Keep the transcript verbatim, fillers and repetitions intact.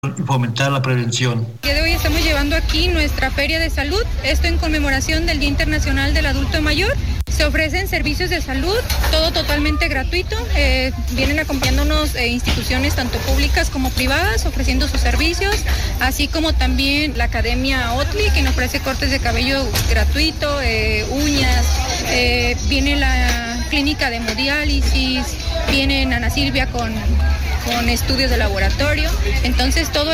y fomentar la prevención. El día de hoy estamos llevando aquí nuestra feria de salud, esto en conmemoración del Día Internacional del Adulto Mayor. Se ofrecen servicios de salud, todo totalmente gratuito. Eh, vienen acompañándonos eh, instituciones tanto públicas como privadas ofreciendo sus servicios, así como también la Academia Oatly, que nos ofrece cortes de cabello gratuito, eh, uñas, eh, viene la clínica de hemodiálisis, viene Ana Silvia con, con estudios de laboratorio. Entonces todo